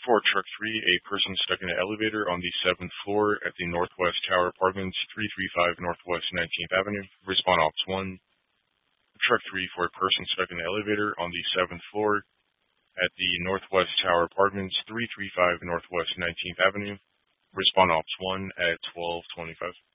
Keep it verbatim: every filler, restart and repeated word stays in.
For truck three, a person stuck in an elevator on the seventh floor at the Northwest Tower Apartments, three thirty-five Northwest nineteenth Avenue. Respond Ops one. Truck three for a person stuck in an elevator on the seventh floor at the Northwest Tower Apartments, three thirty-five Northwest nineteenth Avenue. Respond Ops one at twelve twenty-five.